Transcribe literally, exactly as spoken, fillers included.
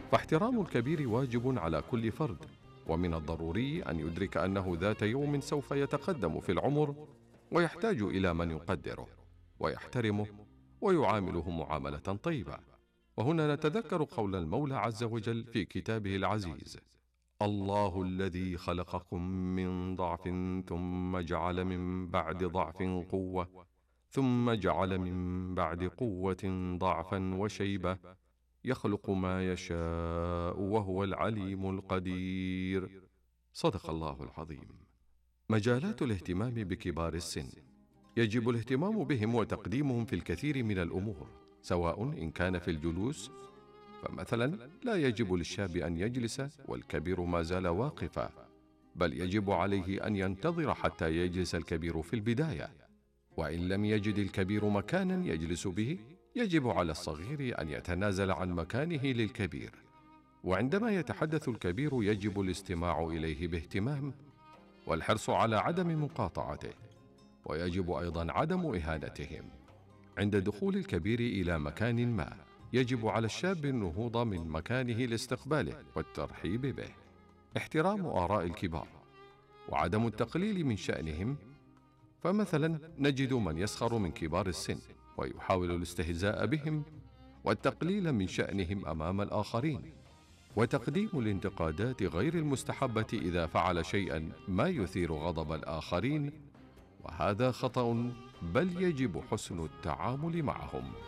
فاحترام الكبير واجب على كل فرد، ومن الضروري أن يدرك أنه ذات يوم سوف يتقدم في العمر ويحتاج إلى من يقدره ويحترمه ويعامله معاملة طيبة. وهنا نتذكر قول المولى عز وجل في كتابه العزيز: الله الذي خلقكم من ضعف ثم جعل من بعد ضعف قوة ثم جعل من بعد قوة ضعفا وشيبة يخلق ما يشاء وهو العليم القدير. صدق الله العظيم. مجالات الاهتمام بكبار السن: يجب الاهتمام بهم وتقديمهم في الكثير من الأمور، سواء إن كان في الجلوس، فمثلا لا يجب للشاب أن يجلس والكبير ما زال واقفا، بل يجب عليه أن ينتظر حتى يجلس الكبير في البداية. وإن لم يجد الكبير مكانا يجلس به، يجب على الصغير أن يتنازل عن مكانه للكبير. وعندما يتحدث الكبير يجب الاستماع إليه باهتمام والحرص على عدم مقاطعته، ويجب أيضا عدم إهانتهم. عند دخول الكبير إلى مكان ما، يجب على الشاب النهوض من مكانه لاستقباله والترحيب به. احترام آراء الكبار وعدم التقليل من شأنهم، فمثلا نجد من يسخر من كبار السن ويحاول الاستهزاء بهم والتقليل من شأنهم أمام الآخرين، وتقديم الانتقادات غير المستحبة إذا فعل شيئا ما يثير غضب الآخرين، وهذا خطأ، بل يجب حسن التعامل معهم.